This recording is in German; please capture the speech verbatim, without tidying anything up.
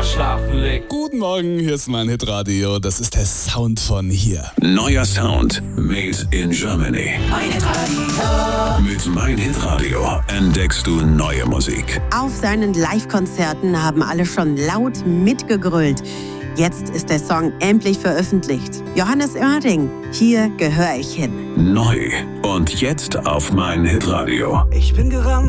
schlafen legt. Guten Morgen, hier ist mein Hitradio. Das ist der Sound von hier. Neuer Sound made in Germany. Mein Hitradio. Mit Mein Hitradio entdeckst du neue Musik. Auf seinen Live-Konzerten haben alle schon laut mitgegrölt. Jetzt ist der Song endlich veröffentlicht. Johannes Oerding, hier gehöre ich hin. Neu und jetzt auf Mein Hitradio. Ich bin gerannt.